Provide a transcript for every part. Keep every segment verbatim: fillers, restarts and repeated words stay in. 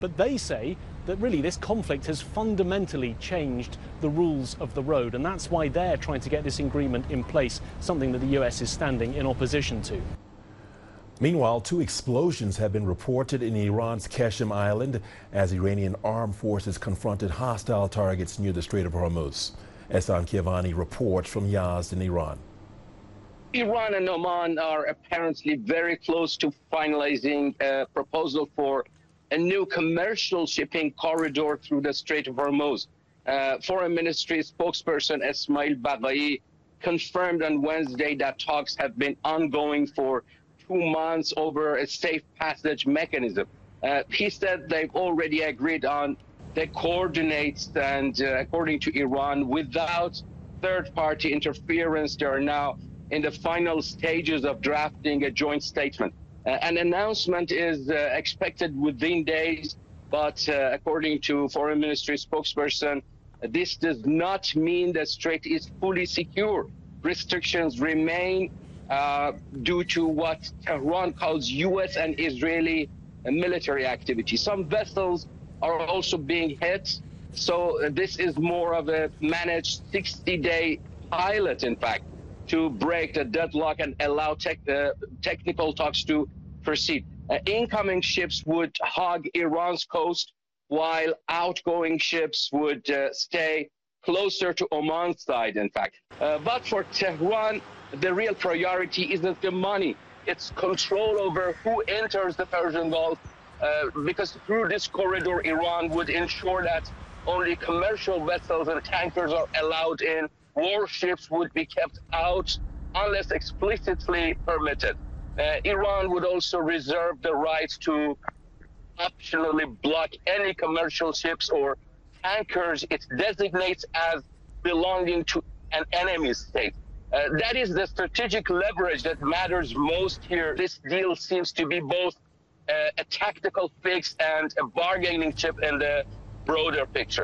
But they say that really this conflict has fundamentally changed the rules of the road, and that's why they're trying to get this agreement in place, something that the U S is standing in opposition to. Meanwhile, two explosions have been reported in Iran's Qashem Island as Iranian armed forces confronted hostile targets near the Strait of Hormuz. Ehsan Kiavani reports from Yazd in Iran. Iran and Oman are apparently very close to finalizing a proposal for a new commercial shipping corridor through the Strait of Hormuz. Uh, Foreign Ministry spokesperson Esmail Baghai confirmed on Wednesday that talks have been ongoing for two months over a safe passage mechanism. Uh, he said they've already agreed on the coordinates, and uh, according to Iran, without third-party interference, they are now in the final stages of drafting a joint statement. Uh, an announcement is uh, expected within days, but uh, according to Foreign Ministry spokesperson, this does not mean the strait is fully secure. Restrictions remain uh, due to what Tehran calls U S and Israeli uh, military activity. Some vessels are also being hit, so uh, this is more of a managed sixty-day pilot, in fact, to break the deadlock and allow tech, uh, technical talks to proceed. Uh, incoming ships would hog Iran's coast, while outgoing ships would uh, stay closer to Oman's side, in fact. Uh, but for Tehran, the real priority isn't the money. It's control over who enters the Persian Gulf, uh, because through this corridor, Iran would ensure that only commercial vessels and tankers are allowed in. Warships would be kept out unless explicitly permitted. Uh, Iran would also reserve the right to optionally block any commercial ships or tankers it designates as belonging to an enemy state. Uh, that is the strategic leverage that matters most here. This deal seems to be both uh, a tactical fix and a bargaining chip in the broader picture.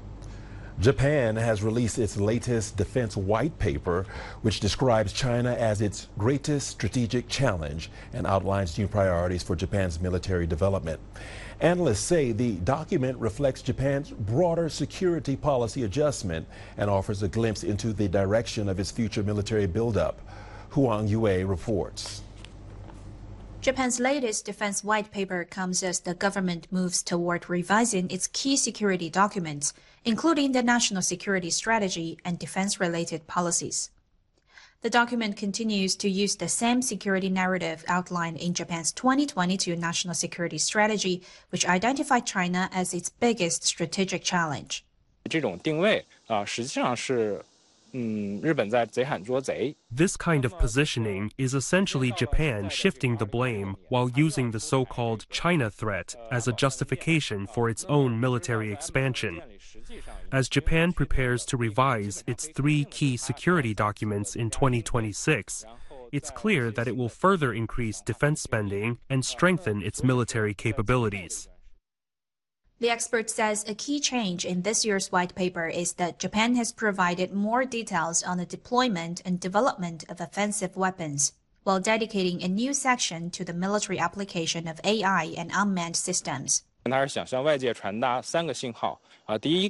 Japan has released its latest defense white paper, which describes China as its greatest strategic challenge and outlines new priorities for Japan's military development. Analysts say the document reflects Japan's broader security policy adjustment and offers a glimpse into the direction of its future military buildup. Huang Yue reports. Japan's latest defense white paper comes as the government moves toward revising its key security documents, including the national security strategy and defense-related policies. The document continues to use the same security narrative outlined in Japan's twenty twenty-two National Security Strategy, which identified China as its biggest strategic challenge. 这种定位啊，实际上是 This kind of positioning is essentially Japan shifting the blame while using the so-called China threat as a justification for its own military expansion. As Japan prepares to revise its three key security documents in twenty twenty-six, it's clear that it will further increase defense spending and strengthen its military capabilities. The expert says a key change in this year's white paper is that Japan has provided more details on the deployment and development of offensive weapons, while dedicating a new section to the military application of A I and unmanned systems. 它是想向外界传达三个信号啊，第一